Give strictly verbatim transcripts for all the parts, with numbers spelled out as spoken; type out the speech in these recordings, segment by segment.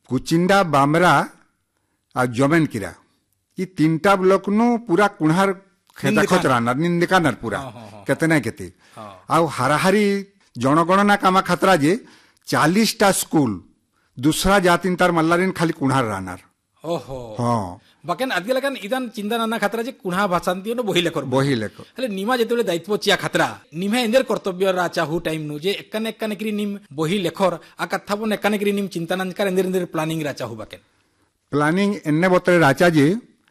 कुचिंडा बामरा आ Germain किरा ये तीनटा ब्लॉक नु पूरा कुणार खेता खचरानार निंदिकानार पूरा केते ना केते आ हाराहारी जनगणना कामा खतरा जे चालीस टा स्कूल दूसरा जातिन तार मल्लारिन खाली कुणार रानार ओहो हां बाकेन आदगे लगन इदान चिंता नाना खतरा जे कुणा भाषांती न बोही लेकर बोही लेकर हले निमा जेतेले दायित्व चिया खतरा निमे इंदर कर्तव्य राचा हु टाइम नु जे एकन एकन करी निम बोही लेखर आ कथाबन एकन करी निम चिंता नंकर Inder Inder planning Racha who बाकेन planning एन्ने बतरे राचा जे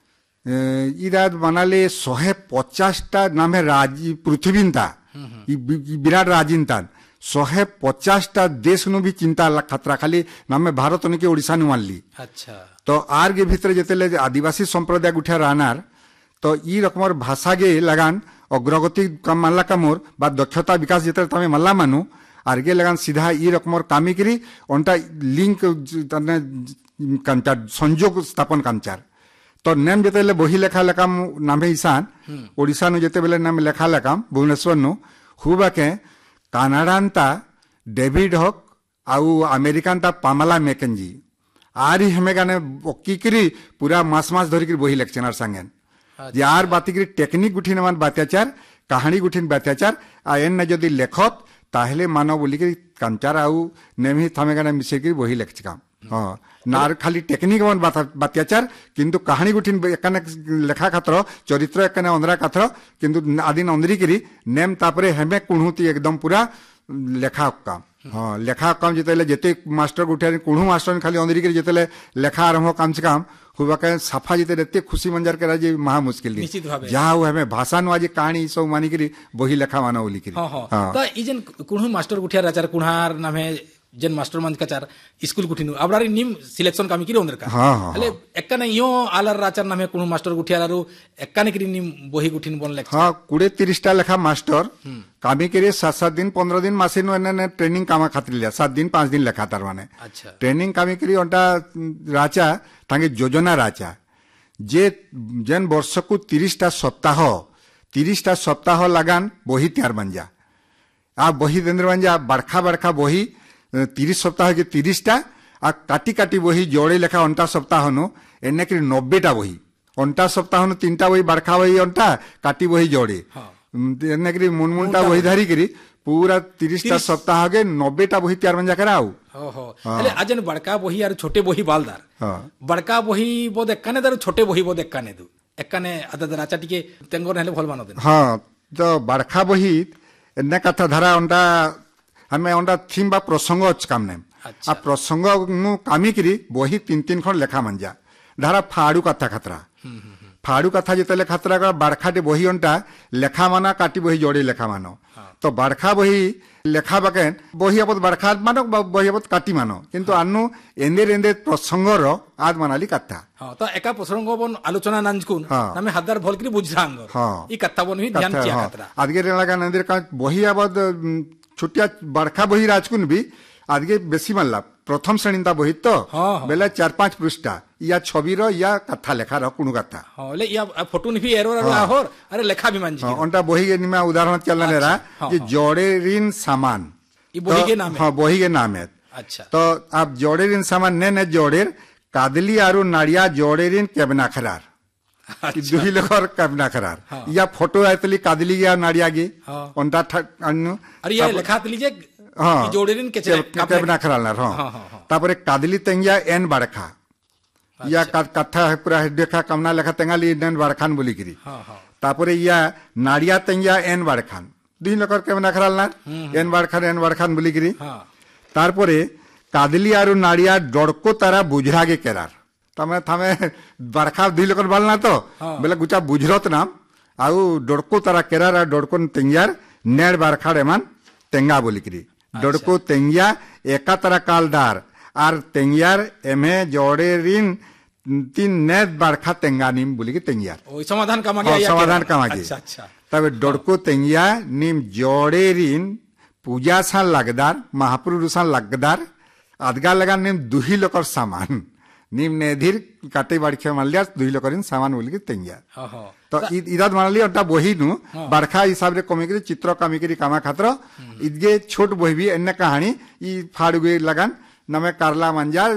इदाद बनाले सौ पचास टा नामे राज पृथ्वीनता विराट राजिनता सौ पचास टा देश नु भी चिंता खतरा खाली नामे भारत ने के ओडिसा नु मानली अच्छा तो आर के भीतर जेतेले आदिवासी संप्रदाय गुठा रानार तो ई रकमर भाषा गे लगान अग्रगति कम मानला कामोर बा दक्षता विकास जेते तमे मल्ला मानु आर गे लगान सीधा ई रकमर कामी करी ओंटा लिंक तने कंचार संयोग स्थापन कंचार तो नेम जेतेले बही लेखा लेकाम नामे ईशान ओडिसा नु जेते बेले नाम लेखा लेकाम भुवनेश्वर नु हुबाके कानाडानता डेविड हक आउ अमेरिकानता पामला मैकेंजी आरी हमें गाने ओकीकरी पूरा मास मास धरिक बही लेक्चनार संगेन जे आर बातिकरी टेक्निक गुठिन मान बात्याचार कहानी गुठिन बात्याचार आ एन न जदी लेखत ताहले मानव बोलिकरी कंचार आउ नेमी थामे गाने मिसेकरी बही लेक्चकाम हां नार खाली टेक्निक मन बात्याचार किंतु कहानी गुठिन एकने लेखा खातर चरित्र एकने अंदरा खातर किंतु आदिन अंदरी नेम तापरे हेमे कुणुती एकदम पूरा लेखा काम हाँ लेखा काम जितेले जेते मास्टर गुठे कुणु मास्टर खाली अंदरी के जितेले लेखा आरंभ काम से काम हुआ के सफा जिते रहते खुशी मंजर के राजे महा मुश्किल जहाँ हुआ हमें भाषा नु आज कहानी सब मानी करी वही लेखा माना बोली करी हां तो ई जन कुणु मास्टर गुठिया राचार कुणार नाम है जन मास्टर मंच कचार स्कूल गुठिनु अबरारी निम सिलेक्शन कामी किरी ओंदर का हां हां हले एकने यो आलर राचार नामे कुणु मास्टर गुठियारारु एकने किरी निम बोही गुठिन बन लेक्चर हां बीस तीस टा लेखा मास्टर कामी करी सात सात दिन पंद्रह दिन मासे नु एने ट्रेनिंग कामा खातिर लिया सात दिन पाँच दिन लेखा तार माने अच्छा ट्रेनिंग कामी करी ओंटा राचा तांगे योजना राचा जे जन वर्ष को तीस टा सप्ताह तीस टा सप्ताह लगान बोही तैयार बन जा आ बोही देंद्र बन जा बड़खा बड़खा बोही तीस सप्ताह के तीस टा आ काटी काटी बही जोड़े लेखा अंटा सप्ताह नु एने करी नब्बे टा बही अंटा सप्ताह नु तीन टा बही बड़खा बही अंटा काटी बही जोड़े एने करी मुनमुनटा बही धारी करी पूरा तीस टा सप्ताह के नब्बे टा बही तैयार बन जा करा आउ ओहो अले अजन बड़का बही और छोटे बही बालदार बड़का बही बोद एकने दार छोटे बही बोद एकने दु एकने अदद राचा टिके तेंगोर हेले भल मानो देन हां तो बड़का बही एने कथा धारा अंटा हमें अंडा थीम बा प्रसंग अच्छ काम ने आ प्रसंग नु कामी करी बही तीन तीन खन लेखा मंजा धारा फाड़ू कथा खतरा फाड़ू कथा जेतले खतरा का बड़खाटे बही अंटा लेखा माना काटी बही जोड़ी लेखा मानो तो बड़खा बही लेखा बाकेन बही अपत बड़खा मानो बही अपत काटी मानो किंतु अन्नु एंदे एंदे प्रसंगर आद मानाली कथा हां तो एका प्रसंग बन आलोचना नांजकुन नामे हदार भल करी बुझांग ई कथा बन ही ध्यान चिया खतरा आदगे लगा नंदर का बही आबद छुटिया बड़खा बही राजकुन भी आदगे बेसी मानला प्रथम श्रेणीता बही तो बेले चार पांच पृष्ठा या छवि रो या कथा लेखा रो कुनु कथा हां ले या फोटो नि भी एरो आहोर अरे लेखा भी मानजी ओंटा बही के निमा उदाहरण चलना नेरा जे जोड़े ऋण सामान ई बही के नाम है हां बही के नाम है अच्छा तो आप जोड़े ऋण सामान ने ने जोड़े कादली आरु नाड़िया जोड़े ऋण केबना खरार दुही लेखर केबना खरार या फोटो आतली कादली या नाड़िया गे ओंटा अन्नु अरे ये लेखा तलीजे हां जोड़े ऋण के केबना खरार हां तापरे कादली तेंगिया एन बड़खा या कथा है पूरा देखा कमना लेखा तेंगाली एन बड़खान बोली करी तापरे या नाड़िया तेंगिया एन बड़खान दुही लेखर केबना खरार ना एन बड़खान एन बड़खान बोली करी तारपरे कादली आरु नाड़िया डड़को तारा बुझरा गे केरार तमे थामे बड़खा दुही लेखर बालना तो बेला गुचा बुझरत नाम आउ डड़को तारा केरार आ डड़को तेंगियार नेड़ बड़खा एमान तेंगा बोली करी डड़को तेंगिया एका तारा कालदार आर तेंगियार एमे जोड़े ऋण तीन नेद बड़खा तेंगा निम बोली की तेंगियार ओ समाधान का मागे समाधान का मागे अच्छा अच्छा तबे डड़को तेंगिया निम जोड़े ऋण पूजा सा लगदार महापुरुष सा लगदार आदगा लगा निम दुही लोकर सामान निम नेधीर काटे बाड़खे मानलिया दुही लोकर सामान बोली की तेंगिया तो इदाद मानली ओटा बही नु बड़खा हिसाब रे कमी करी चित्र कमी करी कामा खातर इदगे छोट बही भी एने कहानी ई फाड़ुगे लगान नमे कारला मंजा